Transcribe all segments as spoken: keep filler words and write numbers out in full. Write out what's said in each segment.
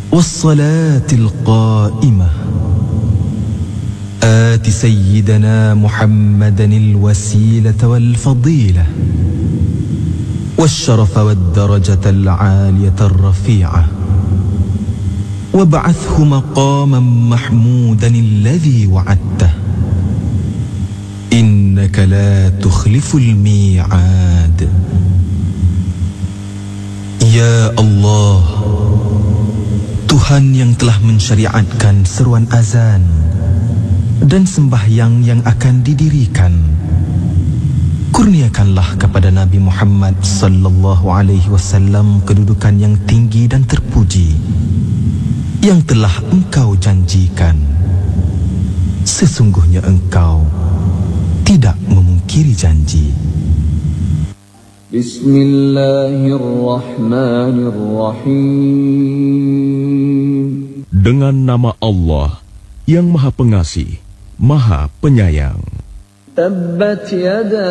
والصلاة القائمة آت سيدنا محمدا الوسيلة والفضيلة والشرف والدرجة العالية الرفيعة وابعثه مقاما محمودا الذي وعدته إنك لا تخلف الميعاد. Ya Allah, Tuhan yang telah mensyariatkan seruan azan dan sembahyang yang akan didirikan, kurniakanlah kepada Nabi Muhammad sallallahu alaihi wasallam kedudukan yang tinggi dan terpuji yang telah Engkau janjikan. Sesungguhnya Engkau tidak memungkiri janji. Bismillahirrahmanirrahim. Dengan nama Allah yang Maha Pengasih, Maha Penyayang. Tabbat yada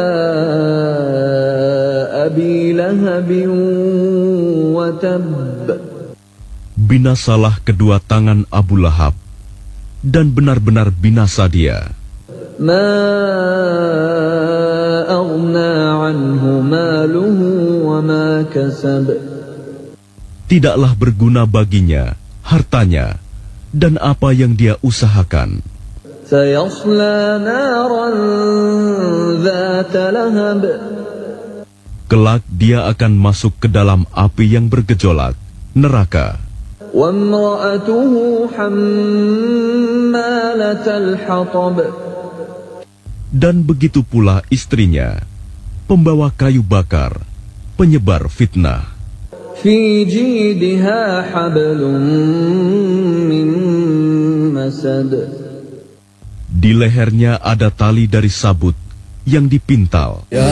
Abi Lahab wa tabb. Binasalah kedua tangan Abu Lahab, dan benar-benar binasa dia. Ma aghna anhu maluhu wa ma kasab. Tidaklah berguna baginya hartanya dan apa yang dia usahakan. Sayasla naran dzata lahab. Kelak dia akan masuk ke dalam api yang bergejolak, neraka. Wa imra'atuhu hammalatal hatab. Dan begitu pula istrinya, pembawa kayu bakar, penyebar fitnah. Fi jidha hablum min masad. Di lehernya ada tali dari sabut yang dipintal.